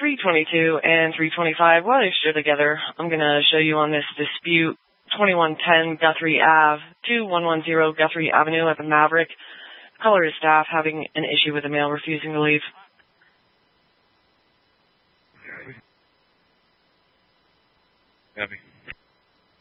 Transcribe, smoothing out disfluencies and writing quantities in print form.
322 and 325, while they're still together, I'm going to show you on this dispute 2110 Guthrie Ave, 2110 Guthrie Avenue at the Maverick. Caller is staff having an issue with the mail refusing to leave.